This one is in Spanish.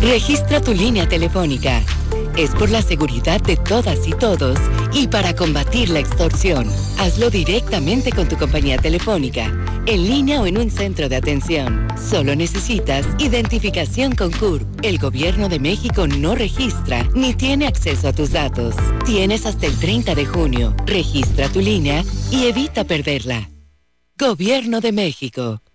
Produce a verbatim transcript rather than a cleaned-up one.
Registra tu línea telefónica. Es por la seguridad de todas y todos y para combatir la extorsión. Hazlo directamente con tu compañía telefónica, en línea o en un centro de atención. Solo necesitas identificación con C U R P. El Gobierno de México no registra ni tiene acceso a tus datos. Tienes hasta el treinta de junio. Registra tu línea y evita perderla. Gobierno de México.